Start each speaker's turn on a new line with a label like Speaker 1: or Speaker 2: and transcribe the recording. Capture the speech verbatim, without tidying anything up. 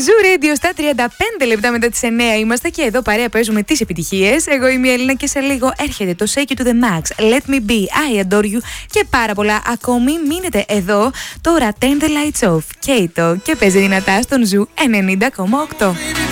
Speaker 1: Zoo Radio στα τριάντα πέντε λεπτά μετά τις εννέα είμαστε και εδώ παρέα παίζουμε τις επιτυχίες. Εγώ είμαι η Έλληνα και σε λίγο έρχεται το Shake It to the Max, Let Me Be, I Adore You και πάρα πολλά ακόμη. Μείνετε εδώ. Τώρα Turn the Lights Off, Kato και παίζει δυνατά στον Zoo ενενήντα κόμμα οκτώ.